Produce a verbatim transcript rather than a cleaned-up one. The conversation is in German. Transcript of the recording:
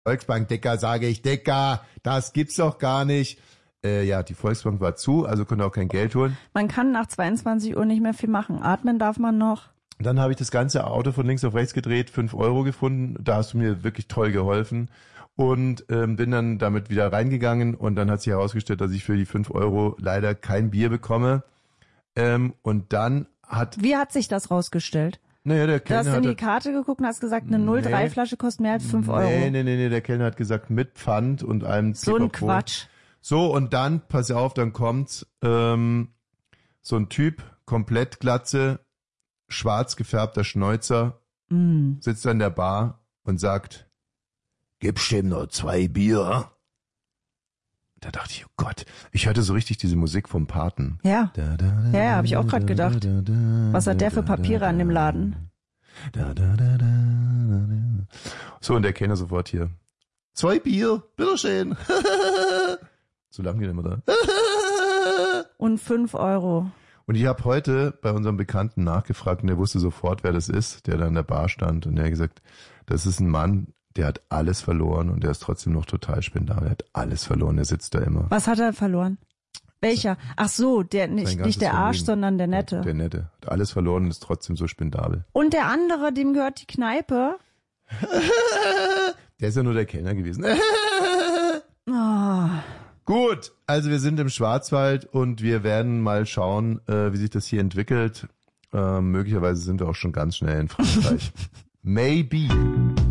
Volksbank, Dicker, sage ich, Dicker, das gibt's doch gar nicht. Äh, ja, die Volksbank war zu, also konnte auch kein Geld holen. Man kann nach zweiundzwanzig Uhr nicht mehr viel machen. Atmen darf man noch. Dann habe ich das ganze Auto von links auf rechts gedreht, fünf Euro gefunden. Da hast du mir wirklich toll geholfen. Und ähm, bin dann damit wieder reingegangen und dann hat sich herausgestellt, dass ich für die fünf Euro leider kein Bier bekomme. Ähm, und dann hat... Wie hat sich das rausgestellt? Naja, der Du Kellner hast in die hat... Karte geguckt und hast gesagt, eine null drei Flasche kostet mehr als fünf Euro. Nee, nee, nee, nee, der Kellner hat gesagt, mit Pfand und allem So ein Pipapo. Quatsch. So, und dann, pass auf, dann kommt ähm, so ein Typ, komplett Glatze, schwarz gefärbter Schnäuzer, mm. sitzt an der Bar und sagt, gibst dem noch zwei Bier? Da dachte ich, oh Gott, ich hörte so richtig diese Musik vom Paten. Ja, da, da, da, ja, ja habe ich auch gerade gedacht. Da, da, da, Was hat der für Papiere an dem Laden? Da, da, da, da, da. So, und der Kellner sofort hier. Zwei Bier, bitteschön. So lang geht immer da. Und fünf Euro. Und ich habe heute bei unserem Bekannten nachgefragt und der wusste sofort, wer das ist, der da in der Bar stand. Und der hat gesagt, das ist ein Mann, der hat alles verloren und der ist trotzdem noch total spendabel. Er hat alles verloren, der sitzt da immer. Was hat er verloren? Welcher? Ach so, der nicht, nicht der Arsch, Vermögen. sondern der Nette. Der Nette. Hat alles verloren und ist trotzdem so spendabel. Und der andere, dem gehört die Kneipe? Der ist ja nur der Kellner gewesen. Oh. Gut, also wir sind im Schwarzwald und wir werden mal schauen, äh, wie sich das hier entwickelt. Äh, möglicherweise sind wir auch schon ganz schnell in Frankreich. Maybe.